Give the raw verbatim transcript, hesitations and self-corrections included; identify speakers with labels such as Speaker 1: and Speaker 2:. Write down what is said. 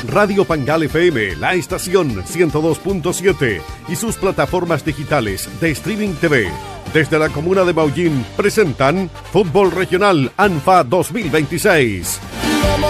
Speaker 1: Radio Pangal F M, la estación ciento dos punto siete y sus plataformas digitales de Streaming T V. Desde la comuna de Maullín presentan Fútbol Regional ANFA dos mil veintiséis.